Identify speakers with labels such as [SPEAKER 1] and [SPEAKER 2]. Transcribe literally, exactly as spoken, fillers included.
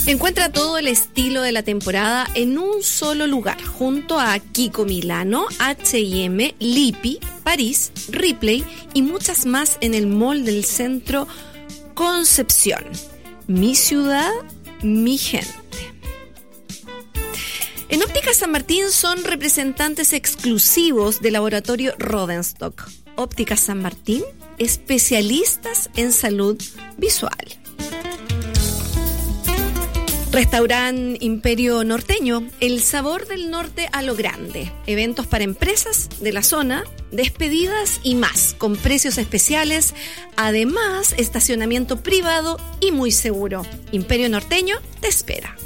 [SPEAKER 1] Encuentra todo el estilo de la temporada en un solo lugar, junto a Kiko Milano, H y M, Lippi, París, Ripley y muchas más en el Mall del Centro Concepción. Mi ciudad, mi gente. En Ópticas San Martín son representantes exclusivos del laboratorio Rodenstock. Ópticas San Martín, especialistas en salud visual. Restaurante Imperio Norteño, el sabor del norte a lo grande. Eventos para empresas de la zona, despedidas y más, con precios especiales. Además, estacionamiento privado y muy seguro. Imperio Norteño te espera.